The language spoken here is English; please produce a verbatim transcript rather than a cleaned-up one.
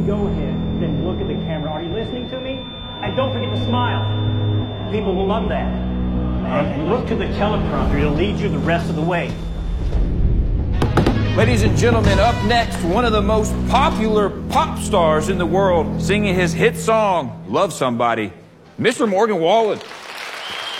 Go ahead, then look at the camera. Are you listening to me? And don't forget to smile. People will love that. And look to the teleprompter. It'll lead you the rest of the way. Ladies and gentlemen, up next, one of the most popular pop stars in the world, singing his hit song, Love Somebody, Mister Morgan Wallen.